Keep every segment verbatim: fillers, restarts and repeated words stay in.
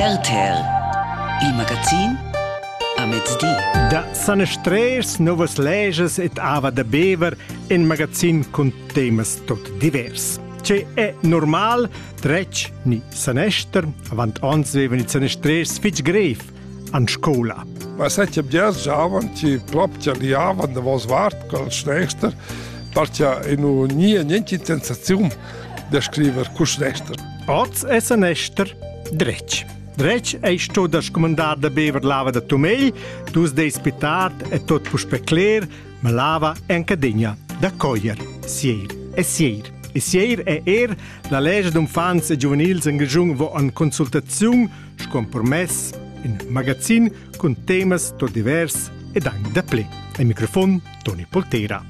Terter, il magazin a mezzodì. Da Sanestrers, Novas Leges et Ava da Bever, in magazin con temas tot divers. C'è è normal, trec ni Sanester, avant ons veven i Sanestrers fitch gref an scola. Ma se c'è bias giavan, ci proprio li avan da vos vart col Schnester, perché non nie niente sensazione da scrivere con Schnester. Oz è Sanester drec. Drec è sto da scomandar da Bever lava da Tomei, dus de ispitart e tot pus pecler, ma lava en cadegna da coier, sier e sier. E sier è er la legge d'infants e giovanils en grigiung vo an consultazione scompromess in magazin con temas tot divers ed anche da ple. Al microfono Toni Poltera.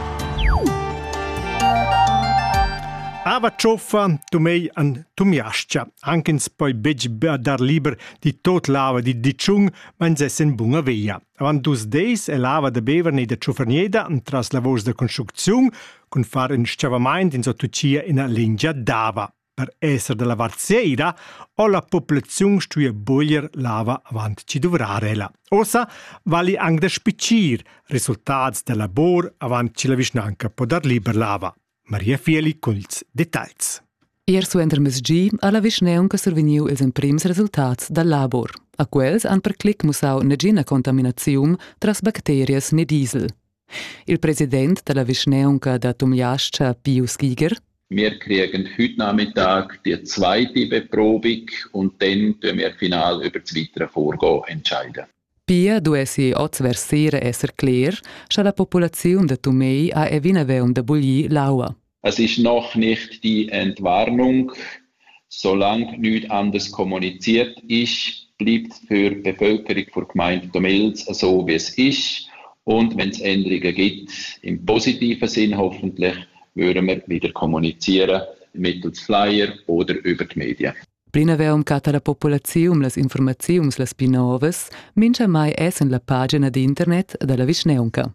Ava cioffa Tomei an Tumiascia, anche poi beg dar liber di tot lava di diciung, ma in sessen bunga via. Avant dus deis e lava da bever ne da cioffarnieda tras lavors da construcziun, con far un sciavamaint in sottucia in a lingia dava. Per esser de la varzeira, o la popolazione stuia boglier lava avant ci dovrarela. Ossa vali anche da spicir, risultats de labor avant ci la visnanca po dar liber lava. Maria Fieli con ils detalls. Ier su enter mesgi alla visneun che surveniu ils imprims resultats dal labor. A quels han per clic musau negina contaminazium tras bacterias ne diesel. Il president della visneunca da Tumiascia, Pius Giger: Wir kriegen heute Nachmittag die zweite Beprobung und dann tun wir final über das weitere Vorgehen entscheiden. Pia duesi oz versere esser clear, scha la popolazione da Tomei a evineveum da Bulli laua. Es ist noch nicht die Entwarnung. Solange nichts anderes kommuniziert ist, bleibt für die Bevölkerung der Gemeinde Domels so, wie es ist. Und wenn es Änderungen gibt, im positiven Sinn hoffentlich, würden wir wieder kommunizieren, mittels Flyer oder über die Medien. Prinaveum cata la popolazium las informaziums las pinovas, mincha mai essen la pagina di internet della Visneunca.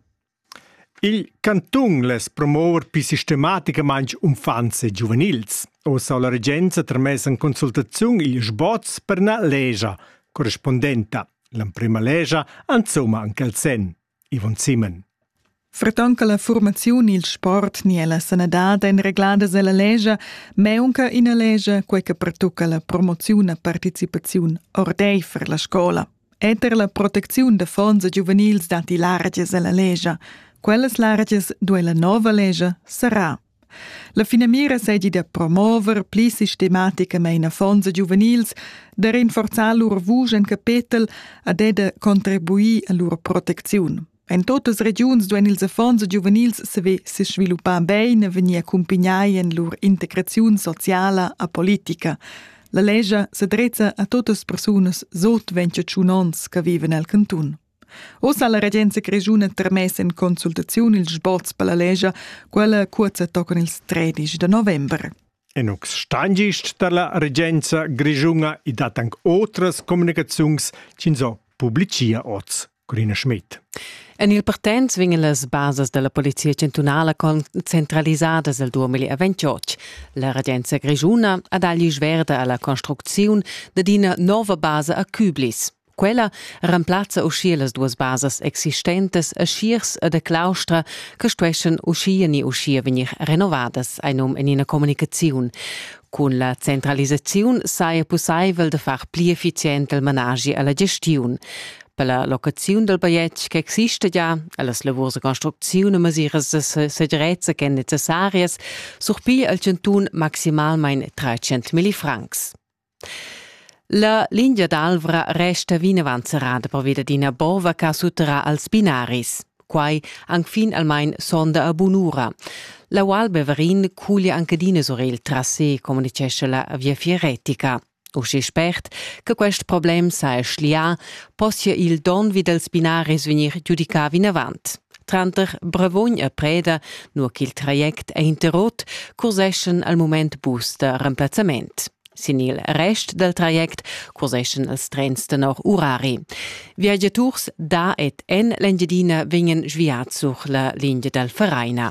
Il cantun les promover pi sistematicamente infanze e giovanils. O sa la regenza tramessa in consultazione il sboz per una legge corrispondenta. La prima legge, insomma, anche al sen. Ivon Simen. Fratonca la formazione il sport ni la sanidade in reglada della legge, meunca in a legge quei che pertucca la promozione e partecipazione ordei per la scuola. Eter la protezione de fonds giovanils dati larges della legge, quelles larges due la nova legge sarà. La finamira segi da promover pli sistematicamente fonds giovanils, da rinforzar loro vuge en capitel ed e da contribuir a loro protezione. In tutte le regioni dove i fondi giovanili si sviluppano bene, vengono accompagnati in loro integrazione sociale e politica. La legge si adressa a tutte le persone sotto venticinque anni che vivono nel canton. Ossa la Regenza Grigiuna ha permesso in consultazione il sbozzo per la legge, quella corsa tocca il tredici di novembre. E non stangist dalla Regenza Grigiuna e dat anche altre comunicazioni che so pubblicia oggi. Corina Schmidt. En il partenz vingen las bases della Polizia Cantonala centralisadas del duemilaventotto. La Regenza Grigiuna ha dagli sverda alla costruzione di una nuova base a Küblis. Quella reemplaza uscì las duas bases existentes a Schiers e de Claustra che stueschen uscì ni uscì venir renovadas ein um in una comunicazione. Con la centralizzazione saia possibile de far pli efficient il managi alla gestione. Per la locazione del biglietto che esiste già, alle lavori di costruzione e misure di sicurezza che necessarie, surpi al centun maximalmente trecento francs. La linea d'Alvra resta vina avanzerada per via di una bova che sutterà als binaris. Quai anche fin almain sonda a bunura. La Val Beverin cuglia anche dine sur il tracé, come dicesce la via Fieretica. Usci spert che questo problema sa schlia, possia il don vid els binaris venir giudicavi in avant. Tranter brevogn a preda, nur che il traject è interrot, corseschen al moment bus de remplazzament. Sin il rest del traject corseschen als trens de noch urari. Viaggiaturs da et en l'engedina vingen sviat sur la linea del Vereina.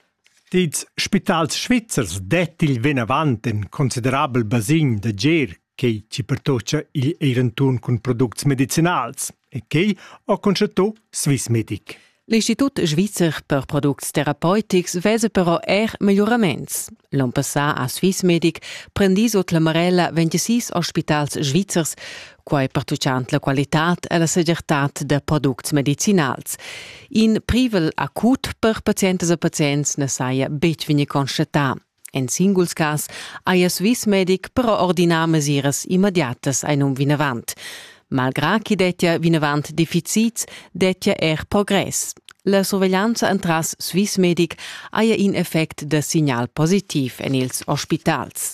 Dits spitals Schweizers det il venavant en considerabel basin de ger che ci pertoccia il eirantun con prodotti medicinals e che ho concetto Swissmedic. L'Istitut Svizzer per Products Therapeutics vese però er miglioraments. L'an passà a Swissmedic prendis ot la marella ventissis ospitals svizzers, quai pertucciant la qualitat e la segurtat de products medicinals. In privel acut per pazientes e pazients ne saia bet vini constatà. En singuls cas aia Swissmedic però ordinar mesures immediatas ai non vinavant. Malgrà chi detja vinavant deficits, detja er progress. La sorveglianza entras Swissmedic aia in effect de signal positiv en ils ospitals.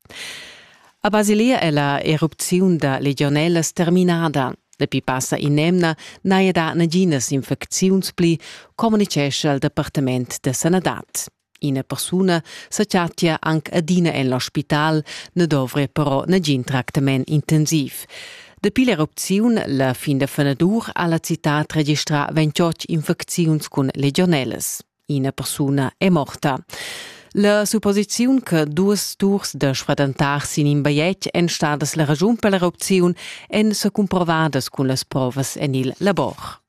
A Basilea è la erupzione da legionellas terminada. Depi passa in nemna naia da naginas infecziunspli, comunicesce al Departement de Sanadat. Ina persona s'acciatia anche adina en l'ospital, ne dovre però nagin tractament intensiv. Depi l'erupzione, la fin de fenadur ha la città registra ventotto infeczioni con legionelles. Ina persona è morta. La supposizione che due tours de sfradentar sin in baiet en stadas la ragione per l'erupzione en se comprovadas con las provas en il labor.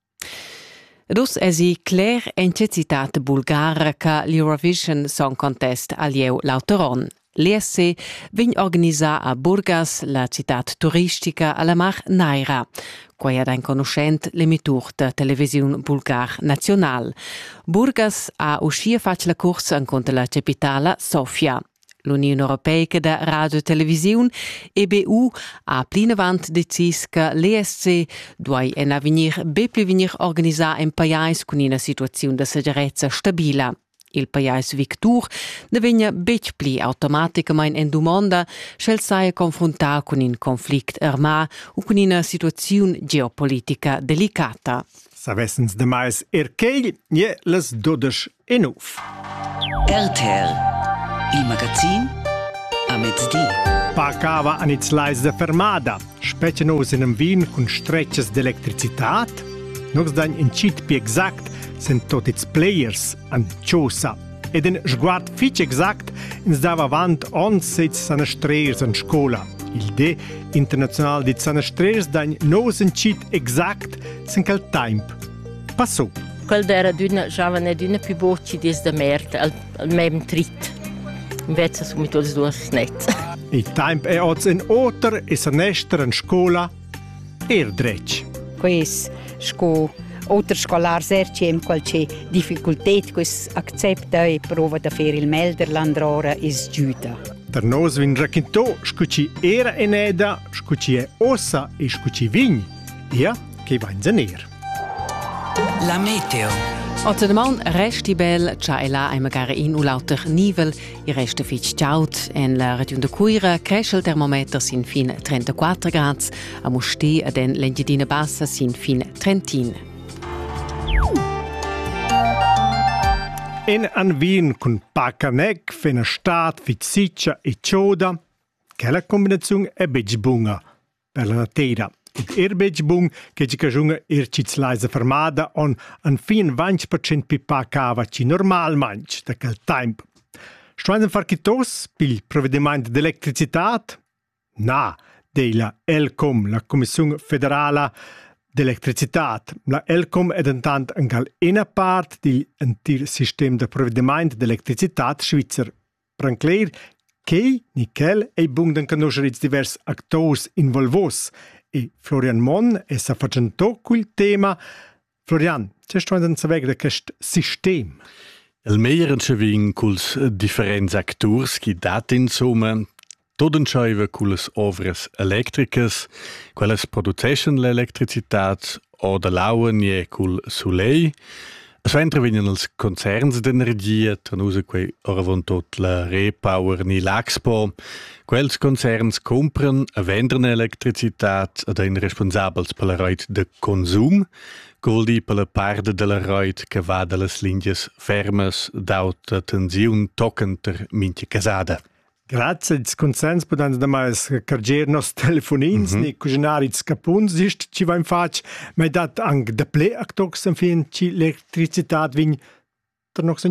Dus esi clair en citat bulgara che l'Eurovision Song Contest alieu l'autoron. L'E S C vegn organizzà a Burgas la citat turistica alla mar Naira, quai ad ein conoscent l'emitur de televisiun bulgar national. Burgas ha uscia fac la corsa en contra la capitala Sofia. L'Unione Europea de Radio e Televisiun, E B U, ha plinavant decis che l'E S C duai en avenir be pli venir organizzà en pajais con una situazione de segurezza stabila. Il pajais Victur devegna bec pli automaticamente en domanda schel saia confrontar con un conflict armà o con una situazione geopolitica delicata. Savessens de mais erkeil, je les dodes enouf. R T L, il magazin a mezzdi. Pacava an its lais de fermada, specie nos in un vin con strecces d'electricitat, nos daň in cit pi exact sind tot its players an Ciosa. Ed en sguard fitch exact ins dava avant ons sets sanastreers an scola. Il D international di sanastreers daň nos in cit exact sin quel temp. Passò. Quel era d'una giovane d'una più bocci des de merda al, al mem trit. Invece su mit els duas net. Il temp è oz in oter e sanester an scola er drech. Quis sco Oter scolar serciem qualche difficultet quis accepta e prova da fer il melderlandrora is giuda. Der nos vin raquinto scuci era eneda, scuci e ossa e scuci vign. Ja, che vain zaner. La meteo. Oza demon resti bel, cia e la ai magari in u lauter nivel, i resta fitch ciaut, en la regione de Cuira cresce il termometer sin fin trentaquattro gradi, a Musti ad en l'Engiadina Bassa sin fin trentin. En an vin con Pacanec, Fenestat, Fizziccia e Cioda, che la combinazione è bec bunga per la natera. Ed er bec bung che ci cajunga er cits laisa fermada on an fin venti per cento pi pacava ci normal manch da quel temp. Stuanzen farchitos pil provvedimento d'elettricitat? Na, della ELCOM, la Commissione Federale d'Electricitat. La ELCOM è intant anche una parte del sistema di provvedimento d'elettricitat svizzer. Prancler che Nickel è bung den conoscere diversi actors involvos e Florian Mon è sa facendo quel tema. Florian, c'è stuanzen sapere di questo sistema? Il meglio è vin culs differenti actors che dat insomma Toden scheive cules ovres electricas, quelles produceschen l'electricitat o de lauen je cul sulei. Es va intervenien els concerns d'energia, tranusa quei oravon tot la Repower ni l'Axpo. Quels concerns compren e vendren electricitat ed ein responsabels per la reit de consum, col di per la parte de la reit che va de les linges fermes d'auta tensiun toccenter mintje casada. Grazie, il consens potendo da mais carger nos telefonins, mm-hmm. ni cucinarits capuns, ist ci va in fac, ma dat ang de ple actox en fin ci l'electricitat vin ter nox en cia.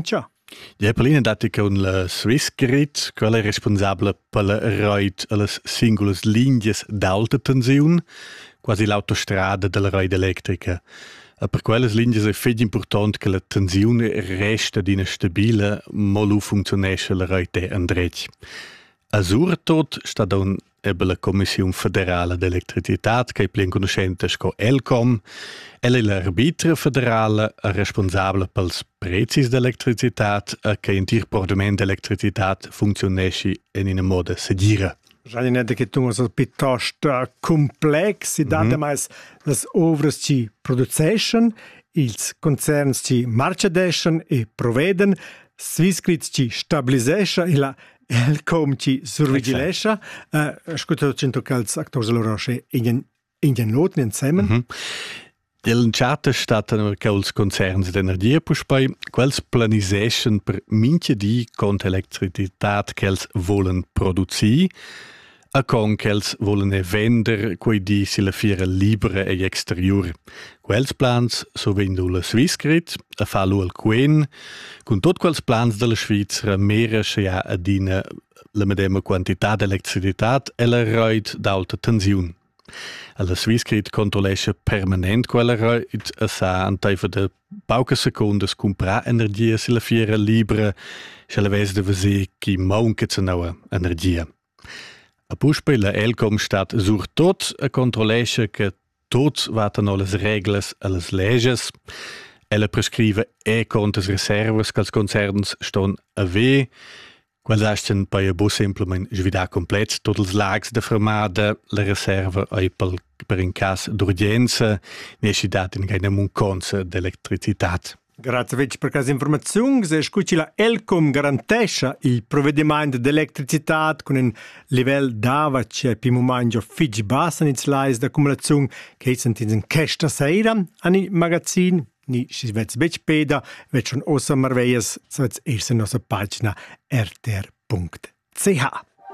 Ja, Paulina, dati con la Swissgrid, quella è responsabile per la rete alle singole linee d'alta tensione, quasi l'autostrada della rete elettrica. E per quelle linee è fed importante che la tensione resta di una stabile, ma lu funzionesce la rete andrec. A surtot sta don ebbe la Commissione Federale d'Elettricità, che è più conoscente con ELCOM. Ella è l'arbitra federale responsabile per i prezzi dell'elettricità e che il riportamento dell'elettricità funzionesce in una modo sicura. Già che tu sei piuttosto complex, si date mai le opere che producono, i concerni che marciano e provvedono, Swissgrid che stabilisce e la ELCOM ci survigilisce. Ascolta, cento che gli attori loro in in lot insieme. Mm-hmm. Il chat stato che i concerni di energia poi quels planisation per minche di con elettricità che els volen produci e con che els volen vender quei di si la fiera libera e exterior. Quels plans so vendu la Swissgrid a fa lu al Quen con tot quels plans della Svizzera mera ja a dina la medema quantità di elettricità e la rete d'alta tensione. La Swissgrid controllesce permanent quella rete e sa antaifa de pauca secondes comprar energia si la fiera libera se la ves de vese chi maunca cenaua energia. A puspe la ELCOM stat sur tot a controllesce che tot vatan les regles e les leges. Ella prescrive e contes reservas che els concerns ston a ve. Quels asten poi a bo simplement svidar complet tot els lags de fermada, la reserva ai per, per in cas d'urgenza, necessitat in gaina munconza d'elettricitat. Grazie Vecchi per questa informazione. Se scusi la ELCOM garantisce il provvedimento d'elettricità con un livello d'ava che è più momento fitch basso in slide d'accumulazione che è sentito in questa sera nei magazzini. Ni si vets bec peda, vet schon ossa marveias, so vets erst in nostra pagina r t r punct c h.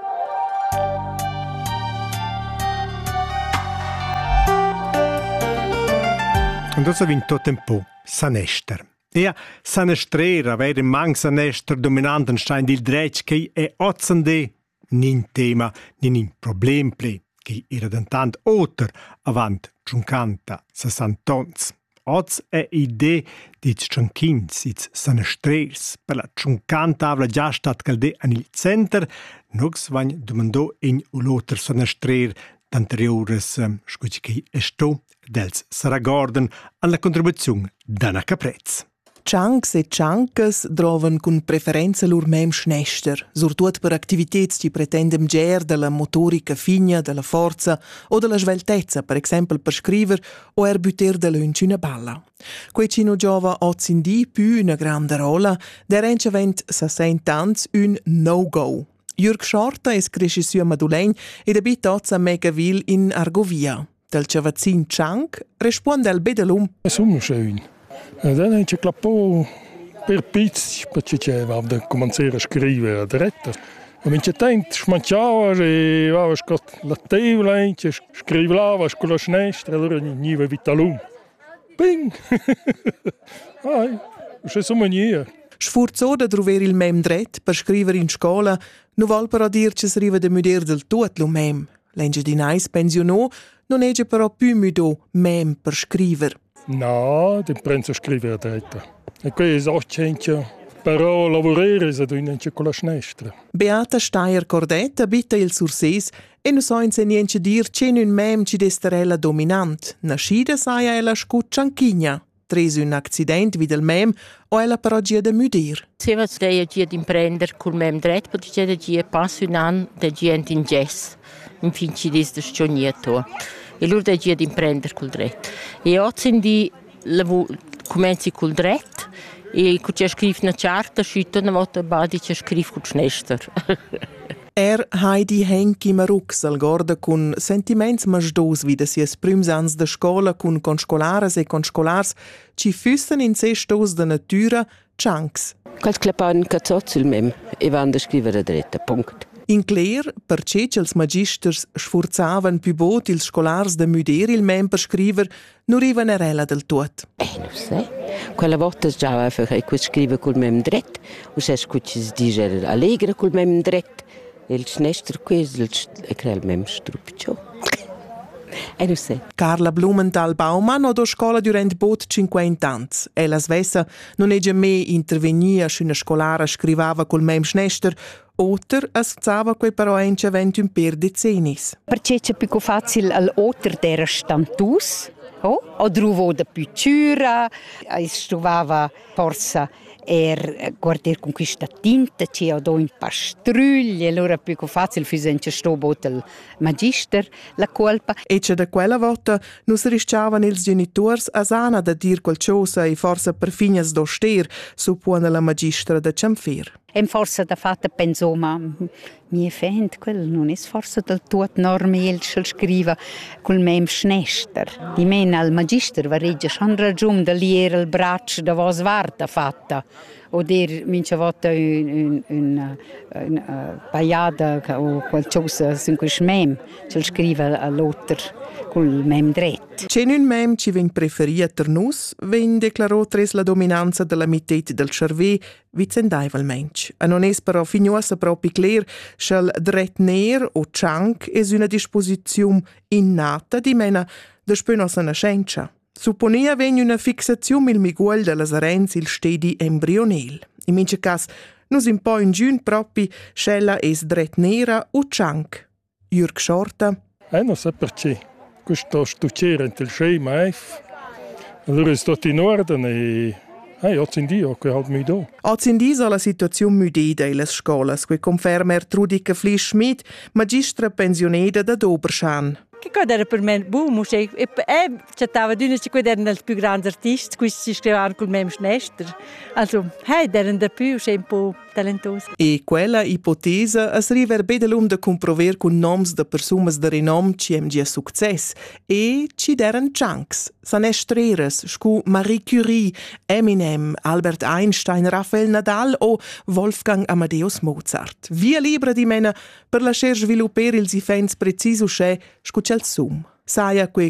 Und das vinto tot un po' Sanester. Ja, Sanestrera, vede mang Sanester dominanten stein dil drech che è ozzende nin tema, nin in problem ple, che era dentant oter avant cinquanta sessantons. Oz è idea di ciancins, di sanestrers, per la cinquanta avla già stat calde an il center, nox vagn domandò in uloter sanestrer d'anteriores, scuci che esto, dels saragorden alla contribuzione d'Anna Caprez. Ciancs e ciancas drovan cun preferenza lur mem schnester, surtut per activitets ci pretendem ger della motorica figna, della forza o della sveltezza, per esempio per scriver o er buter della uncina balla. Quei cino giova ozzindi più una grande rola, der encevent sessent'ans un no-go. Jürg Schorta es cresce su a Madulegn ed abit oz a Megavil in Argovia. Del cavazzin cianc risponde al bedelum. È sono schön. E dann habe ich klappo per pizzi, perché c'era da cominciare a scrivere a diretta. E mi c'è tanto smanciava e aveva la tavola, scriveva con la snestra, allora non aveva vitalum. Ping! Ah, c'è solo niente. Sforzò da trovare il mem dret per scrivere in scuola, non vuol però dire che si arriva da muder del tutto lo mem. L'enge di nais pensionò, non è però più mudo mem per scrivere. No, di prendo a scrivere a diretta. E qui è occhio, però lavorare se tu non c'è con la snestra. Beata Steier-Cordet abita il Surses e non so insegnante dir c'è un mem ci desterella dominant. Nascida saia ella scuccianchigna. Tres un accident wie del mem o ella però gia da mudir. Se va stare gia di imprender col mem dret, perché c'è da gia passo un anno da gente in jazz. In fin ci dis da sciognieto. E loro da gia di imprender col dret. E oggi di cominci col dret e c'è scrive una charta, schütte una volta badi c'è scrive col schnester. Er Heidi Henki Marux al gorda con sentiments masdos wie das jes prümsans de scola con conscolares e conscolars ci füssen in se stos de natura chanks. Quals clapan cazzozzo il mem e van da scrivere a dretta, punct. In cler, perché els magisters sforzavan più bot ils scolars da müder il mem per scriver, non rivan erella del tuot. Eh, non sai. Quella volta già aveva che scrive col mem dret, o se scucci dice allegra col mem dret, e il schnester questo è il mem strupcio. Eh, non sai. Carla Blumenthal-Baumann ha do scola durant bot cinquanta ans. Ella svessa non è già me intervenia su una scolara scrivava col mem schnester, oter asfzava quei però ence vent un per decennis. Perché c'è più facile all'oter d'era stantus, oh? O druvo da pittura, e stuvava forza er guardar con questa tinta che ho do in pastruglie, allora più facile fusence sto botel magister la colpa. E c'è da quella volta non si risciavan ils genitors a sana da dir qualcosa e forse per fignas do ster, suppone la magistra da Ciamfer. E forse da fatta penso, ma mi è fent, quel non è forse del tuot normale schel scriva col mem schnester. Di men al magister va regge schon ragion da lier il braccio da vos varta fatta. O der mince volta un, un, un, un uh, paiada o qualcosa sin quel mem schel scriva all'otter col mem dret. C'è un mem ci ven preferia ter nus, ven declarò tres la dominanza della mittet del cervé, vicendaiva il mensch. A non es però fignosa propi cler, schel dret ner o cianc es una disposizione innata di mena despö nosa nascenza. Supponia ven una fixazione il miguel della sarenza il stedi embrionel. In mince cas, nus in po in giun propi scella es dret nera o cianc. Jürg Schorta. Eh, non so perché. Questo studiare in il schema F. Allora è tutto in ordine e eh, oggi in dia che halt mi do. Oggi in dia la situazione mudida in le scuole, che conferma Trudike Flisch-Schmidt, magistra pensionata da Doberschan. Che cosa era per me buono, e c'era d'una che erano i più grandi artisti, che si scrivevano con me schnester. Also, hey, erano da più, un po' talentosi. E quella ipotesa es river bedelum de comprover con noms de persumas de renom ci hem gia success e ci deren chunks. Sanestreres, scu Marie Curie, Eminem, Albert Einstein, Rafael Nadal o Wolfgang Amadeus Mozart. Via libra di mena per lasciar svilupper ils ifens preciso sche scu cel sum. Saia que